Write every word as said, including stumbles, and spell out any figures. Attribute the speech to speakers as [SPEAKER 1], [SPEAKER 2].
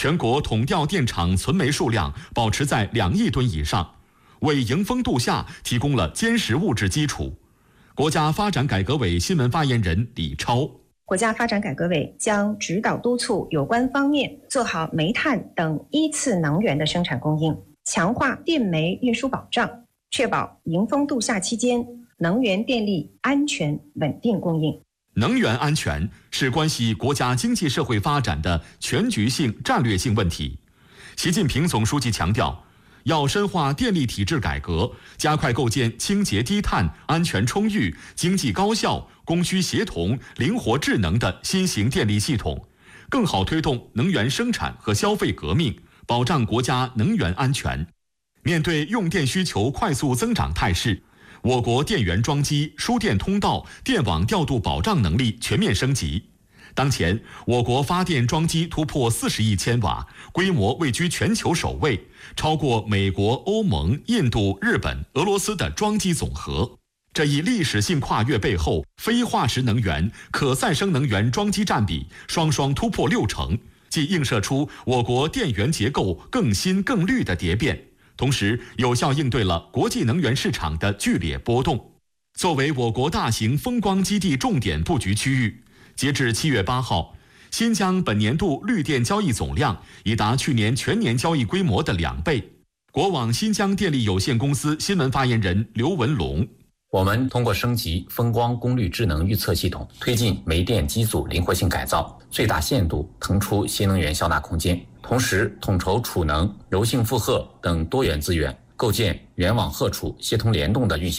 [SPEAKER 1] 全国统调电厂存煤数量保持在两亿吨以上，为迎峰度夏提供了坚实物质基础。国家发展改革委新闻发言人李超：
[SPEAKER 2] 国家发展改革委将指导督促有关方面做好煤炭等一次能源的生产供应，强化电煤运输保障，确保迎峰度夏期间能源电力安全稳定供应。
[SPEAKER 1] 能源安全是关系国家经济社会发展的全局性战略性问题。习近平总书记强调，要深化电力体制改革，加快构建清洁低碳、安全充裕、经济高效、供需协同、灵活智能的新型电力系统，更好推动能源生产和消费革命，保障国家能源安全。面对用电需求快速增长态势，我国电源装机、输电通道、电网调度保障能力全面升级。当前，我国发电装机突破四十亿千瓦，规模位居全球首位，超过美国、欧盟、印度、日本、俄罗斯的装机总和。这一历史性跨越背后，非化石能源、可再生能源装机占比双双突破六成，既映射出我国电源结构更新更绿的蝶变，同时有效应对了国际能源市场的剧烈波动。作为我国大型风光基地重点布局区域，截至七月八号，新疆本年度绿电交易总量已达去年全年交易规模的两倍。国网新疆电力有限公司新闻发言人刘文龙：
[SPEAKER 3] 我们通过升级风光功率智能预测系统，推进煤电机组灵活性改造，最大限度腾出新能源销纳空间，同时统筹储能、柔性负荷等多元资源，构建源网荷储协同联动的运行